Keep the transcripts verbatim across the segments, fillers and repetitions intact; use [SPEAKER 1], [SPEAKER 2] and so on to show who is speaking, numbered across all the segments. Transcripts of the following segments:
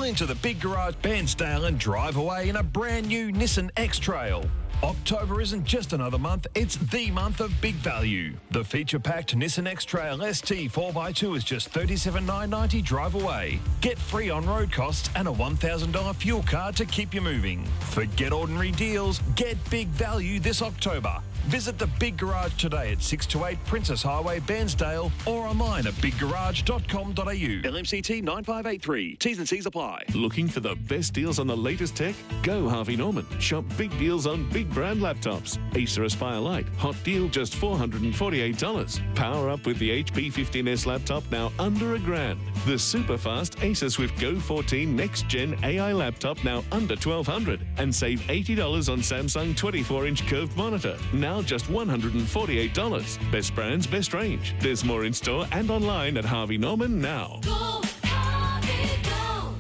[SPEAKER 1] into the Big Garage Bairnsdale and drive away in a brand new Nissan X-Trail. October isn't just another month, it's the month of big value. The feature-packed Nissan X-Trail S T four by two is just thirty-seven thousand nine hundred ninety dollars drive away. Get free on-road costs and a one thousand dollars fuel card to keep you moving. Forget ordinary deals, get big value this October. Visit the Big Garage today at six two eight Princess Highway, Bairnsdale, or online at big garage dot com dot a u. L M C T nine five eight three. T's and C's apply.
[SPEAKER 2] Looking for the best deals on the latest tech? Go Harvey Norman. Shop big deals on big brand laptops. Acer Aspire Lite, hot deal just four hundred forty-eight dollars. Power up with the H P fifteen S laptop now under a grand. The super fast Acer Swift Go fourteen Next Gen A I laptop now under twelve hundred dollars. And save eighty dollars on Samsung twenty-four inch curved monitor. Now just one hundred forty-eight dollars. Best brands, best range. There's more in store and online at Harvey Norman now.
[SPEAKER 3] Go, Harvey, go.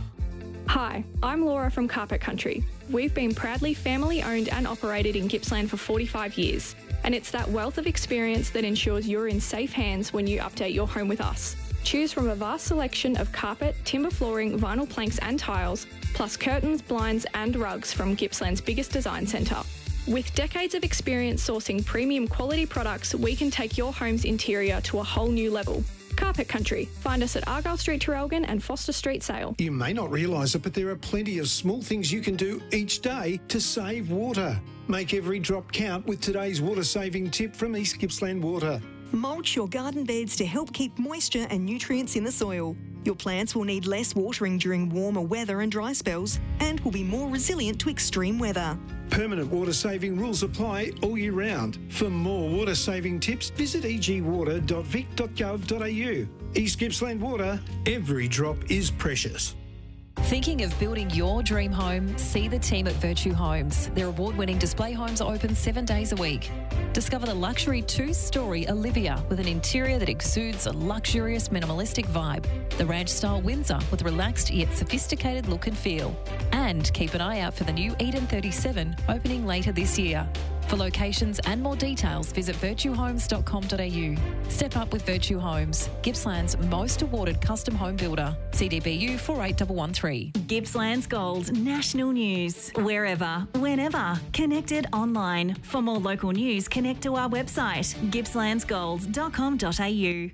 [SPEAKER 4] Hi, I'm Laura from Carpet Country. We've been proudly family owned and operated in Gippsland for forty-five years. And it's that wealth of experience that ensures you're in safe hands when you update your home with us. Choose from a vast selection of carpet, timber flooring, vinyl planks and tiles, plus curtains, blinds and rugs from Gippsland's biggest design centre. With decades of experience sourcing premium quality products, we can take your home's interior to a whole new level. Carpet Country. Find us at Argyle Street, Traralgon and Foster Street, Sale.
[SPEAKER 5] You may not realise it, but there are plenty of small things you can do each day to save water. Make every drop count with today's water-saving tip from East Gippsland Water.
[SPEAKER 6] Mulch your garden beds to help keep moisture and nutrients in the soil. Your plants will need less watering during warmer weather and dry spells and will be more resilient to extreme weather.
[SPEAKER 5] Permanent water-saving rules apply all year round. For more water-saving tips, visit e g water dot vic dot gov dot a u. East Gippsland Water, every drop is precious.
[SPEAKER 7] Thinking of building your dream home? See the team at Virtue Homes. Their award-winning display homes are open seven days a week. Discover the luxury two-storey Olivia with an interior that exudes a luxurious minimalistic vibe. The ranch-style Windsor with relaxed yet sophisticated look and feel. And keep an eye out for the new Eden thirty-seven opening later this year. For locations and more details, visit virtue homes dot com dot a u. Step up with Virtue Homes, Gippsland's most awarded custom home builder. C D B U four eight one one three.
[SPEAKER 8] Gippsland's Gold National News. Wherever, whenever. Connected online. For more local news, connect to our website, gippslands gold dot com dot a u.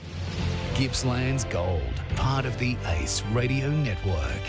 [SPEAKER 9] Gippsland's Gold, part of the ACE Radio Network.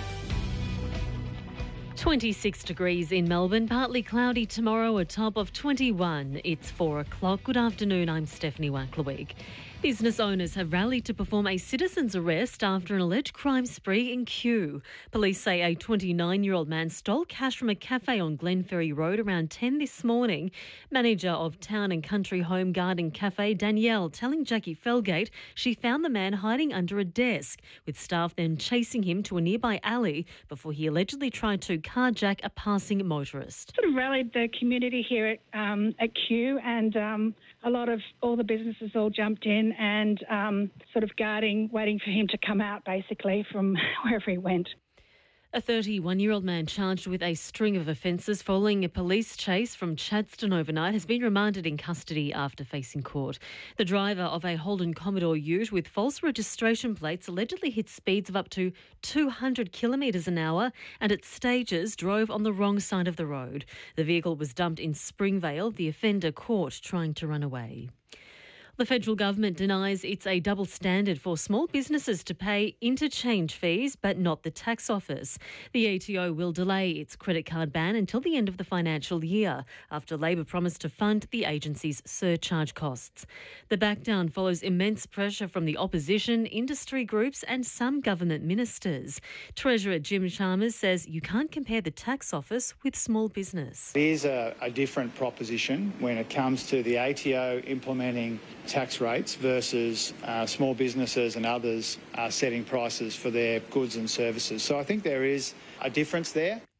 [SPEAKER 10] twenty-six degrees in Melbourne, partly cloudy tomorrow, a top of twenty-one. It's four o'clock. Good afternoon, I'm Stephanie Wacklerwig. Business owners have rallied to perform a citizen's arrest after an alleged crime spree in Kew. Police say a twenty-nine-year-old man stole cash from a cafe on Glenferrie Road around ten this morning. Manager of Town and Country Home Garden Cafe, Danielle, telling Jackie Felgate she found the man hiding under a desk, with staff then chasing him to a nearby alley before he allegedly tried to carjack a passing motorist.
[SPEAKER 11] Sort of rallied the community here at, um, at Kew, and um, a lot of all the businesses all jumped in and um, sort of guarding, waiting for him to come out, basically, from wherever he went.
[SPEAKER 10] A thirty-one-year-old man charged with a string of offences following a police chase from Chadstone overnight has been remanded in custody after facing court. The driver of a Holden Commodore ute with false registration plates allegedly hit speeds of up to two hundred kilometres an hour and at stages drove on the wrong side of the road. The vehicle was dumped in Springvale, the offender caught trying to run away. The federal government denies it's a double standard for small businesses to pay interchange fees, but not the tax office. The A T O will delay its credit card ban until the end of the financial year, after Labor promised to fund the agency's surcharge costs. The backdown follows immense pressure from the opposition, industry groups and some government ministers. Treasurer Jim Chalmers says you can't compare the tax office with small business.
[SPEAKER 12] It is a, a different proposition when it comes to the A T O implementing tax rates versus uh, small businesses and others uh, setting prices for their goods and services. So I think there is a difference there.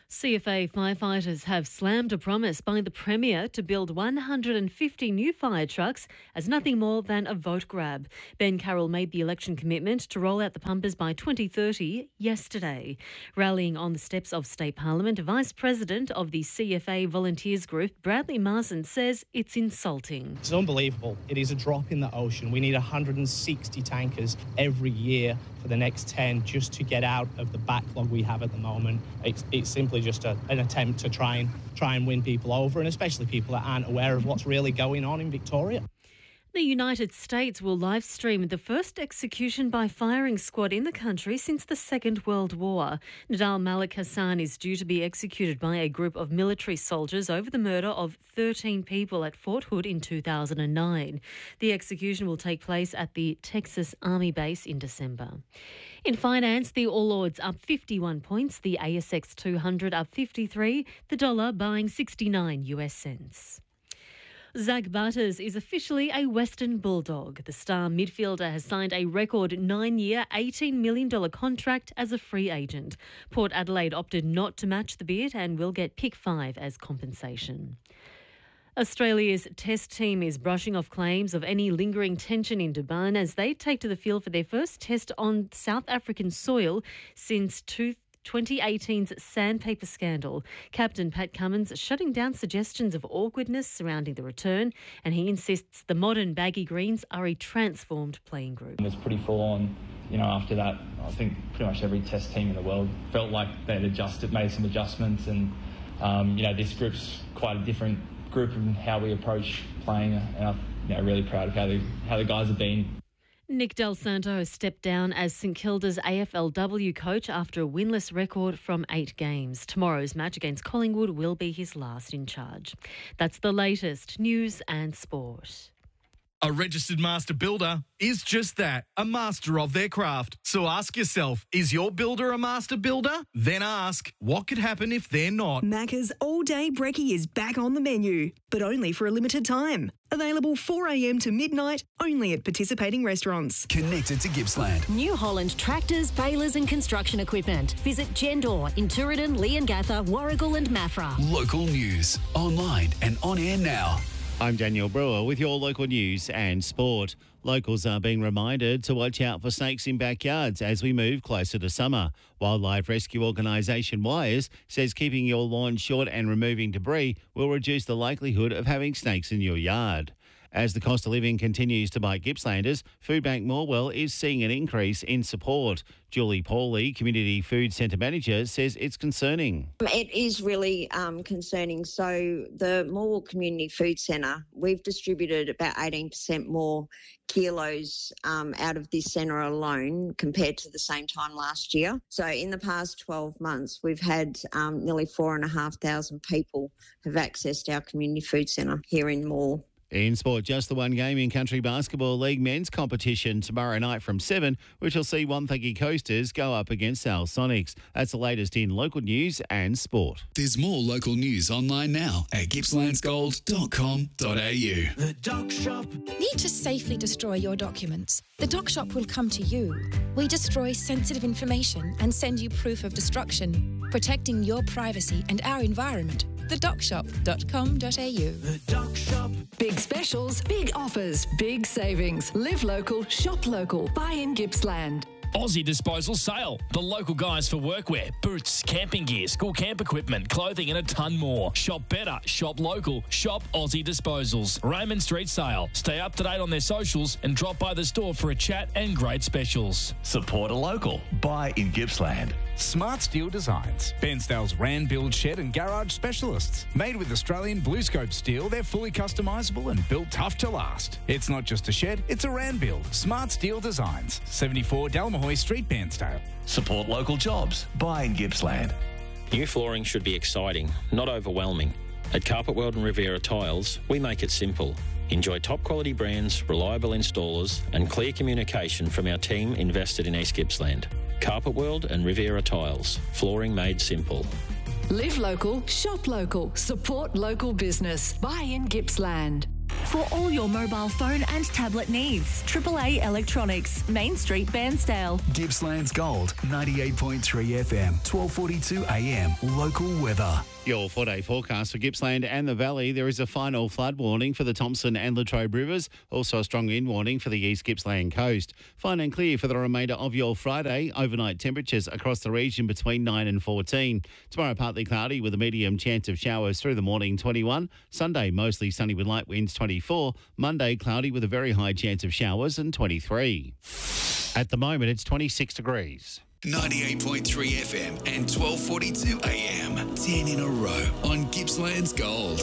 [SPEAKER 10] C F A firefighters have slammed a promise by the Premier to build one hundred fifty new fire trucks as nothing more than a vote grab. Ben Carroll made the election commitment to roll out the pumpers by twenty thirty yesterday. Rallying on the steps of State Parliament, Vice President of the C F A Volunteers Group, Bradley Marson, says it's insulting.
[SPEAKER 13] It's unbelievable. It is a drop in the ocean. We need one hundred sixty tankers every year for the next ten just to get out of the backlog we have at the moment. It's, it's simply just a, an attempt to try and try and win people over, and especially people that aren't aware of what's really going on in Victoria.
[SPEAKER 10] The United States will live stream the first execution by firing squad in the country since the Second World War. Nadal Malik Hassan is due to be executed by a group of military soldiers over the murder of thirteen people at Fort Hood in two thousand nine. The execution will take place at the Texas Army base in December. In finance, the All Ords up fifty-one points, the A S X two hundred up fifty-three, the dollar buying sixty-nine US cents. Zach Butters is officially a Western Bulldog. The star midfielder has signed a record nine-year, eighteen million dollars contract as a free agent. Port Adelaide opted not to match the bid and will get pick five as compensation. Australia's Test team is brushing off claims of any lingering tension in Durban as they take to the field for their first test on South African soil since twenty eighteen's sandpaper scandal. Captain Pat Cummins shutting down suggestions of awkwardness surrounding the return, and he insists the modern baggy greens are a transformed playing group.
[SPEAKER 14] It was pretty full on, you know, after that. I think pretty much every Test team in the world felt like they'd adjusted, made some adjustments, and, um, you know, this group's quite a different group in how we approach playing, and I'm you know, really proud of how the, how the guys have been.
[SPEAKER 10] Nick Del Santo has stepped down as St Kilda's A F L W coach after a winless record from eight games. Tomorrow's match against Collingwood will be his last in charge. That's the latest news and sport.
[SPEAKER 15] A registered master builder is just that, a master of their craft. So ask yourself, is your builder a master builder? Then ask, what could happen if they're not?
[SPEAKER 6] Macca's all-day brekkie is back on the menu, but only for a limited time. Available four a.m. to midnight, only at participating restaurants.
[SPEAKER 9] Connected to Gippsland.
[SPEAKER 16] New Holland tractors, balers and construction equipment. Visit Gendor in Tooradin, Leongatha, Warragul and Maffra.
[SPEAKER 9] Local news, online and on air now.
[SPEAKER 17] I'm Daniel Brewer with your local news and sport. Locals are being reminded to watch out for snakes in backyards as we move closer to summer. Wildlife rescue organisation Wires says keeping your lawn short and removing debris will reduce the likelihood of having snakes in your yard. As the cost of living continues to bite Gippslanders, Foodbank Morwell is seeing an increase in support. Julie Pauly, Community Food Centre Manager, says it's concerning.
[SPEAKER 18] It is really um, concerning. So the Morwell Community Food Centre, we've distributed about eighteen percent more kilos um, out of this centre alone compared to the same time last year. So in the past twelve months, we've had um, nearly four and a half thousand people have accessed our Community Food Centre here in Morwell.
[SPEAKER 17] In sport, just the one game in Country Basketball League men's competition tomorrow night from seven, which will see Wonthaggi Coasters go up against Sal Sonics. That's the latest in local news and sport.
[SPEAKER 9] There's more local news online now at gippslands gold dot com dot a u.
[SPEAKER 19] The Doc Shop. Need to safely destroy your documents? The Doc Shop will come to you. We destroy sensitive information and send you proof of destruction, protecting your privacy and our environment. the doc shop dot com dot a u.
[SPEAKER 20] The Doc Shop. Big specials, big offers, big savings. Live local, shop local. Buy in Gippsland.
[SPEAKER 21] Aussie Disposal Sale. The local guys for workwear, boots, camping gear, school camp equipment, clothing and a ton more. Shop better, shop local, shop Aussie Disposals. Raymond Street Sale. Stay up to date on their socials and drop by the store for a chat and great specials.
[SPEAKER 22] Support a local. Buy in Gippsland.
[SPEAKER 23] Smart Steel Designs. Bairnsdale's Ran Build Shed and Garage Specialists. Made with Australian BlueScope steel, they're fully customisable and built tough to last. It's not just a shed, it's a Ran Build. Smart Steel Designs. seventy-four Dalmahoy Street, Bairnsdale.
[SPEAKER 22] Support local jobs. Buy in Gippsland.
[SPEAKER 24] New flooring should be exciting, not overwhelming. At Carpet World and Riviera Tiles, we make it simple. Enjoy top quality brands, reliable installers and clear communication from our team invested in East Gippsland. Carpet World and Riviera Tiles. Flooring made simple.
[SPEAKER 20] Live local, shop local, support local business. Buy in Gippsland.
[SPEAKER 1] for all your mobile phone and tablet needs. triple A Electronics, Main Street, Bairnsdale.
[SPEAKER 22] Gippsland's Gold, ninety-eight point three F M, twelve forty-two A M. Local weather.
[SPEAKER 17] Your four-day forecast for Gippsland and the Valley. There is a final flood warning for the Thompson and Latrobe rivers. Also a strong wind warning for the East Gippsland coast. Fine and clear for the remainder of your Friday. Overnight temperatures across the region between nine and fourteen. Tomorrow partly cloudy with a medium chance of showers through the morning, twenty-one. Sunday mostly sunny with light winds, twenty-four. Monday cloudy with a very high chance of showers and twenty-three. At the moment it's twenty-six degrees.
[SPEAKER 22] ninety-eight point three F M and twelve forty-two A M. ten in a row on Gippsland's Gold.